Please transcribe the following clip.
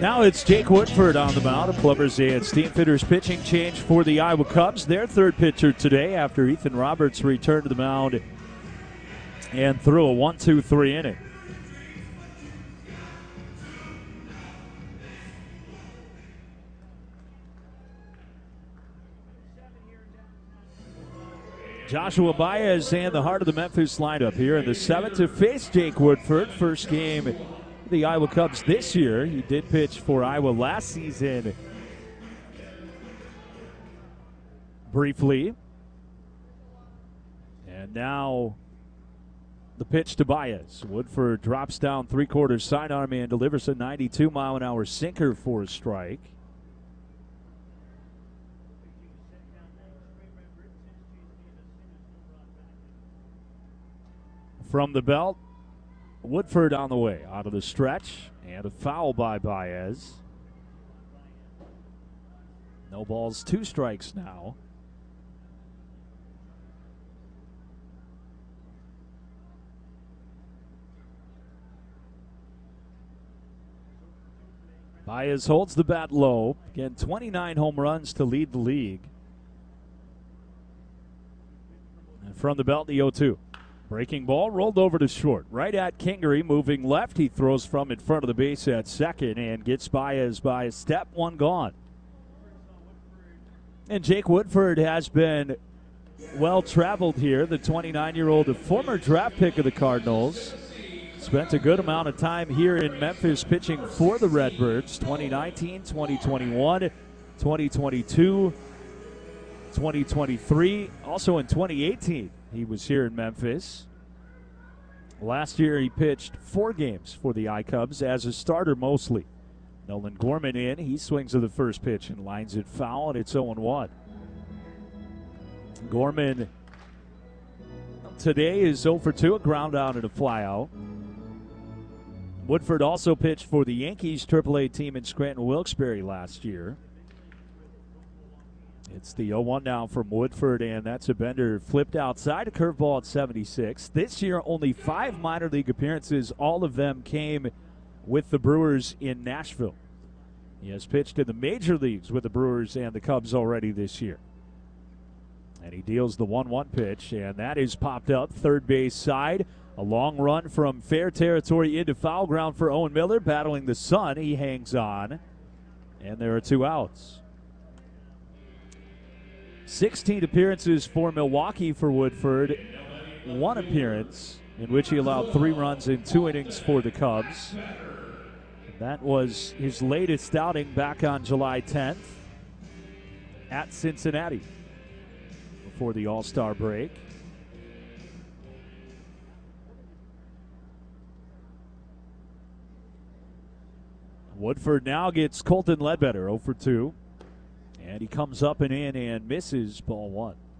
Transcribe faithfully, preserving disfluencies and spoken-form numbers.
Now it's Jake Woodford on the mound. Plumbers and Steamfitters pitching change for the Iowa Cubs. Their third pitcher today after Ethan Roberts returned to the mound and threw a one two three inning. Joshua Baez and the heart of the Memphis lineup here in the seventh to face Jake Woodford. First game the Iowa Cubs this year. He did pitch for Iowa last season briefly. And now the pitch to Baez. Woodford drops down three-quarters sidearm and delivers a ninety-two mile an hour sinker for a strike. From the belt, Woodford on the way out of the stretch, and a foul by Baez. No balls, two strikes now. Baez holds the bat low. Again, twenty-nine home runs to lead the league. And from the belt, the oh two. Breaking ball rolled over to short. Right at Kingery, moving left. He throws from in front of the base at second and gets Baez by a step, one gone. And Jake Woodford has been well traveled here. The twenty-nine-year-old, a former draft pick of the Cardinals. Spent a good amount of time here in Memphis pitching for the Redbirds. twenty nineteen, twenty twenty-one, twenty twenty-two, twenty twenty-three. Also in twenty eighteen. He was here in Memphis. Last year he pitched four games for the I-Cubs as a starter mostly. Nolan Gorman in. He swings to the first pitch and lines it foul, and it's oh one. Gorman today is oh for two, a ground out and a flyout. Woodford also pitched for the Yankees triple A team in Scranton-Wilkes-Barre last year. It's the oh one now from Woodford, and that's a bender flipped outside, a curveball at seventy-six. This year, only five minor league appearances. All of them came with the Brewers in Nashville. He has pitched in the major leagues with the Brewers and the Cubs already this year. And he deals the one one pitch, and that is popped up third base side. A long run from fair territory into foul ground for Owen Miller, battling the sun. He hangs on, and there are two outs. sixteen appearances for Milwaukee for Woodford. One appearance in which he allowed three runs in two innings for the Cubs. That was his latest outing back on July tenth at Cincinnati before the All-Star break. Woodford now gets Colton Ledbetter oh for two. And he comes up and in and misses ball one.